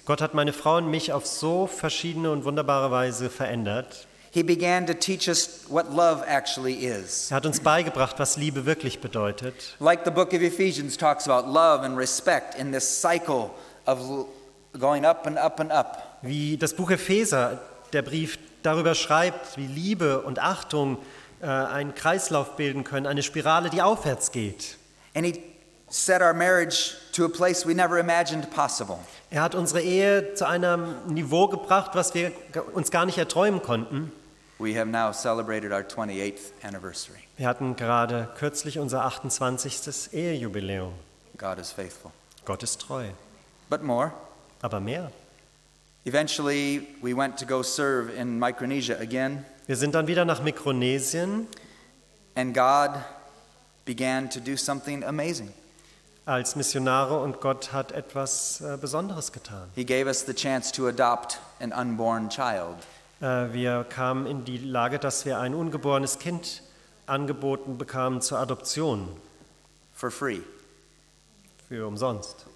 Gott hat meine Frau und mich auf so verschiedene und wunderbare Weise verändert. He began to teach us what love actually is. Er hat uns beigebracht, was Liebe wirklich bedeutet. Like the book of Ephesians talks about love and respect in this cycle of going up and up and up. Wie das Buch Epheser, der Brief darüber schreibt, wie Liebe und Achtung einen Kreislauf bilden können, eine Spirale, die aufwärts geht. And he set our marriage to a place we never imagined possible. Er hat unsere Ehe zu einem Niveau gebracht, was wir uns gar nicht erträumen konnten. We have now celebrated our 28th anniversary. Wir hatten gerade kürzlich unser 28. Ehejubiläum. God is faithful. Gott ist treu. But more. Aber mehr. Eventually, we went to go serve in Micronesia again. Wir sind dann wieder nach Mikronesien And God began to do something amazing. als Missionare und Gott hat etwas Besonderes getan. He gave us the chance to adopt an unborn child. Wir kamen in die Lage, dass wir ein ungeborenes Kind angeboten bekamen zur Adoption For free. für umsonst.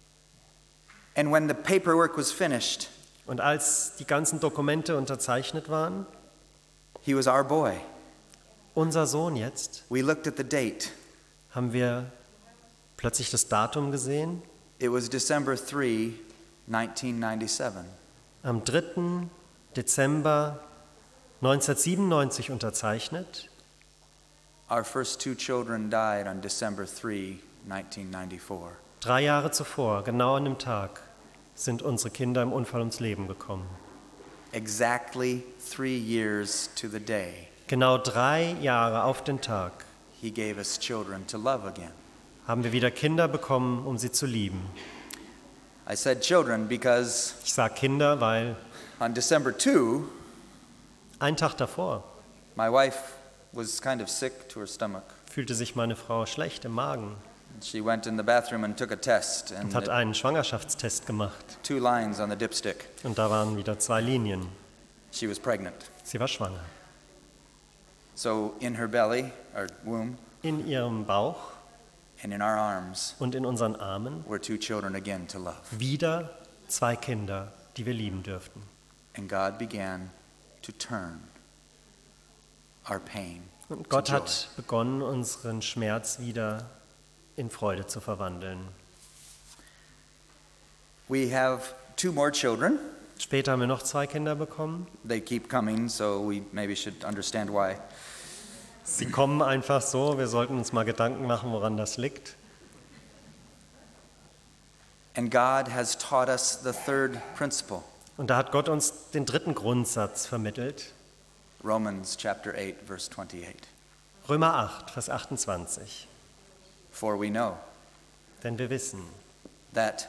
And when the paperwork was finished, Und als die ganzen Dokumente unterzeichnet waren, he was our boy. unser Sohn jetzt, We looked at the date. haben wir plötzlich das Datum gesehen. It was December 3, 1997. Am 3. Dezember 1997 unterzeichnet. Our first two children died on December 3, 1994. 3 Jahre zuvor, genau an dem Tag, sind unsere Kinder im Unfall ums Leben gekommen. Exactly 3 years to the day, Genau 3 Jahre auf den Tag he gave us children to love again. haben wir wieder Kinder bekommen, um sie zu lieben. I said children because Ich sage Kinder, weil on December 2, einen Tag davor my wife was kind of sick to her stomach. fühlte sich meine Frau schlecht im Magen She went in the bathroom and took a test, and und hat einen Schwangerschaftstest gemacht. 2 lines on the dipstick. Und da waren wieder 2 Linien. She was pregnant. Sie war schwanger. So in her belly, or womb, In ihrem Bauch and in our arms und in unseren Armen were 2 children again to love. wieder 2 Kinder, die wir lieben dürften. And God began to turn our pain Und to Gott joy. hat begonnen, unseren Schmerz wieder in Freude zu verwandeln. We have 2 more children. Später haben wir noch 2 Kinder bekommen. They keep coming, so we maybe should understand why. Sie kommen einfach so, wir sollten uns mal Gedanken machen, woran das liegt. And God has taught us the third principle. Und da hat Gott uns den 3. Grundsatz vermittelt. Romans chapter 8, verse 28. Römer 8, Vers 28. For we know Denn wir wissen, that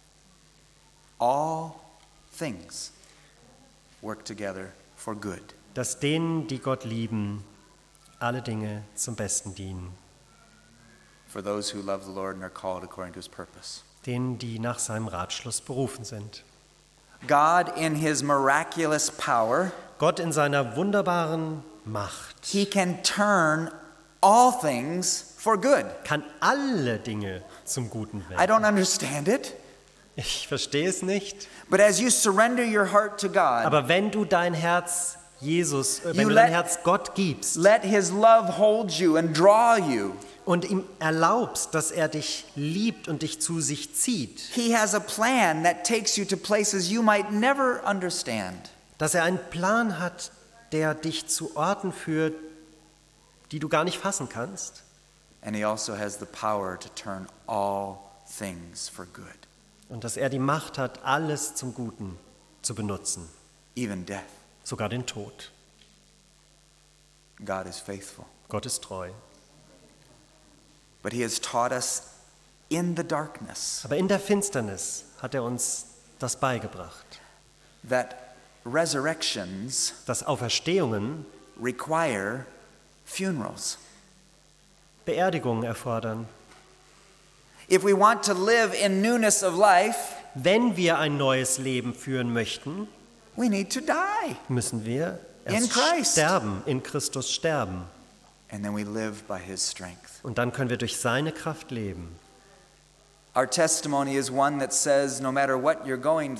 all things work together for good. dass denen, die Gott lieben, alle Dinge zum Besten dienen. For those who love the Lord and are called according to his purpose. Denen, die nach seinem Ratschluss berufen sind. God in his miraculous power, Gott in seiner wunderbaren Macht he can turn all things for good. kann alle Dinge zum Guten I wenden. don't understand it, Ich verstehe es nicht, but as you surrender your heart to God, aber wenn du dein Herz Jesus, wenn You du dein let- Herz Gott gibst let his love hold you and draw you. und ihm erlaubst, dass er dich liebt und dich zu sich zieht, He has a plan that takes you to places you might never understand. dass er einen Plan hat, der dich zu Orten führt, die du gar nicht fassen kannst, And he also has the power to turn all things for good, und dass er die Macht hat, alles zum Guten zu benutzen, even death. sogar den Tod. God is faithful. Gott ist treu. But he has taught us in the darkness Aber in der Finsternis hat er uns das beigebracht, that resurrections dass Auferstehungen require funerals. Beerdigungen erfordern. If we want to live in newness of life, Wenn wir ein neues Leben führen möchten, we need to die. müssen wir In erst Christ. sterben, in Christus sterben. And then we live by his strength. Und dann können wir durch seine Kraft leben. Our testimony is one that says no matter what you're going